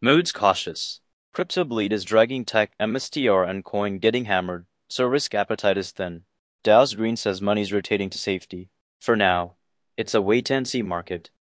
Mood's cautious. Crypto bleed is dragging tech, MSTR, and coin getting hammered, so risk appetite is thin. Dow's Green says money's rotating to safety. For now, it's a wait-and-see market.